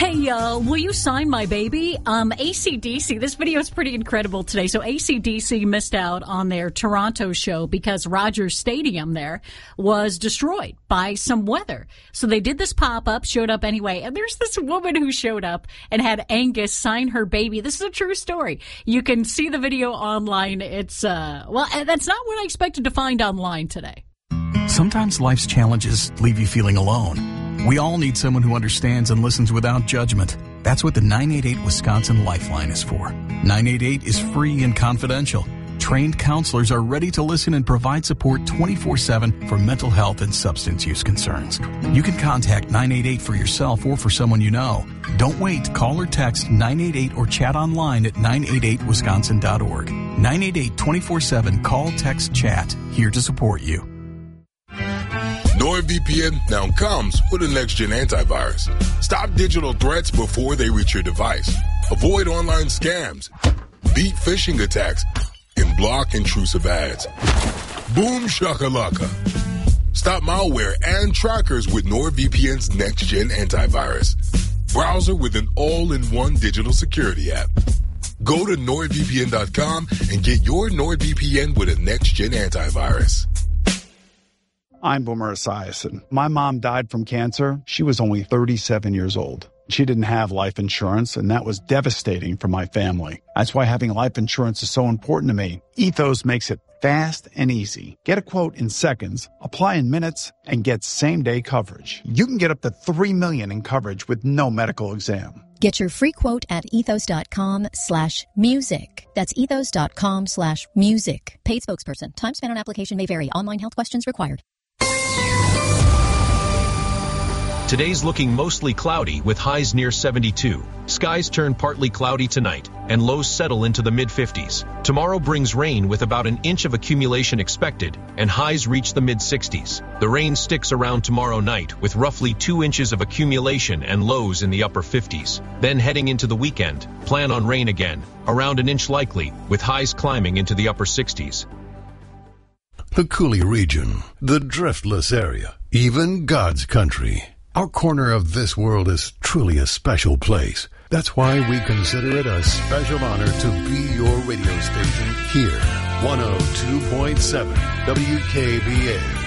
Hey, will you sign my baby? AC/DC, this video is pretty incredible today. So AC/DC missed out on their Toronto show because Rogers Stadium there was destroyed by some weather. So they did this pop-up, showed up anyway, and there's this woman who showed up and had Angus sign her baby. This is a true story. You can see the video online. It's, well, that's not what I expected to find online today. Sometimes life's challenges leave you feeling alone. We all need someone who understands and listens without judgment. That's what the 988 Wisconsin Lifeline is for. 988 is free and confidential. Trained counselors are ready to listen and provide support 24/7 for mental health and substance use concerns. You can contact 988 for yourself or for someone you know. Don't wait. Call or text 988 or chat online at 988wisconsin.org. 988 24/7. Call, text, chat. Here to support you. NordVPN now comes with a next-gen antivirus. Stop digital threats before they reach your device. Avoid online scams. Beat phishing attacks. And block intrusive ads. Boom shakalaka. Stop malware and trackers with NordVPN's next-gen antivirus. Browser with an all-in-one digital security app. Go to NordVPN.com and get your NordVPN with a next-gen antivirus. I'm Boomer Esiason. My mom died from cancer. She was only 37 years old. She didn't have life insurance, and that was devastating for my family. That's why having life insurance is so important to me. Ethos makes it fast and easy. Get a quote in seconds, apply in minutes, and get same-day coverage. You can get up to $3 million in coverage with no medical exam. Get your free quote at ethos.com/music. That's ethos.com/music. Paid spokesperson. Time spent on application may vary. Online health questions required. Today's looking mostly cloudy with highs near 72. Skies turn partly cloudy tonight, and lows settle into the mid-50s. Tomorrow brings rain with about an inch of accumulation expected, and highs reach the mid-60s. The rain sticks around tomorrow night with roughly 2 inches of accumulation and lows in the upper 50s. Then heading into the weekend, plan on rain again, around an inch likely, with highs climbing into the upper 60s. The Coulee region, the driftless area, even God's country. Our corner of this world is truly a special place. That's why we consider it a special honor to be your radio station here. 102.7 WKBA.